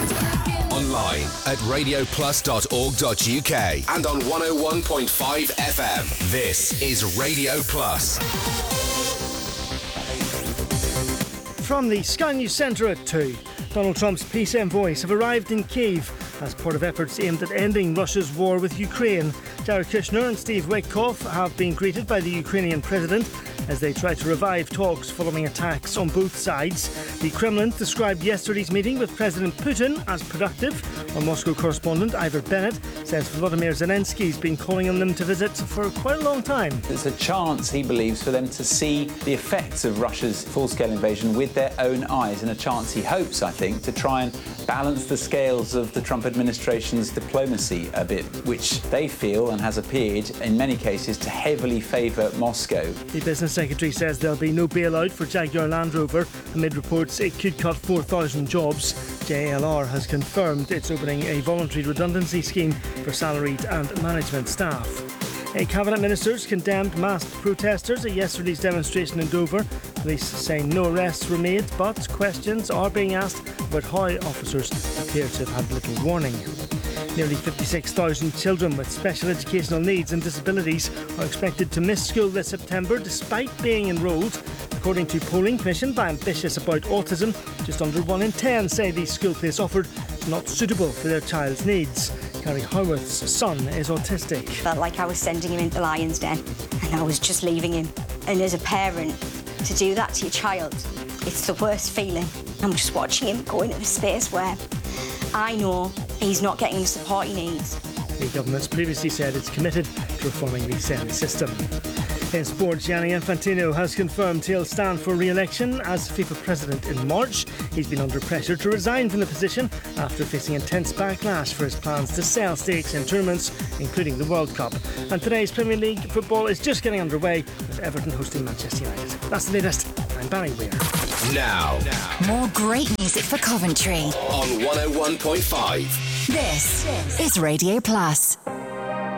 Online at radioplus.org.uk and on 101.5 FM. This is Radio Plus. From the Sky News Centre at 2, Donald Trump's peace envoys have arrived in Kyiv as part of efforts aimed at ending Russia's war with Ukraine. Jared Kushner and Steve Witkoff have been greeted by the Ukrainian president as they try to revive talks following attacks on both sides. The Kremlin described yesterday's meeting with President Putin as productive. Our Moscow correspondent Ivor Bennett says Volodymyr Zelensky's been calling on them to visit for quite a long time. There's a chance, he believes, for them to see the effects of Russia's full-scale invasion with their own eyes, and a chance, he hopes, I think, to try and balance the scales of the Trump administration's diplomacy a bit, which they feel and has appeared in many cases to heavily favour Moscow. The business secretary says there'll be no bailout for Jaguar Land Rover amid reports it could cut 4,000 jobs. JLR has confirmed it's opening a voluntary redundancy scheme for salaried and management staff. Cabinet ministers condemned masked protesters at yesterday's demonstration in Dover. Police say no arrests were made, but questions are being asked about how officers appear to have had little warning. Nearly 56,000 children with special educational needs and disabilities are expected to miss school this September despite being enrolled. According to polling commissioned by Ambitious About Autism, just under 1 in 10 say the school place offered is not suitable for their child's needs. Carrie Howarth's son is autistic. Felt like I was sending him into the lion's den and I was just leaving him. And as a parent, to do that to your child, it's the worst feeling. I'm just watching him go into a space where I know he's not getting the support he needs. The government's previously said it's committed to reforming the SEND system. In sports, Gianni Infantino has confirmed he'll stand for re-election as FIFA president in March. He's been under pressure to resign from the position after facing intense backlash for his plans to sell stakes in tournaments, including the World Cup. And today's Premier League football is just getting underway with Everton hosting Manchester United. That's the latest. I'm Barry Weir. Now, more great music for Coventry on 101.5. This is Radio Plus.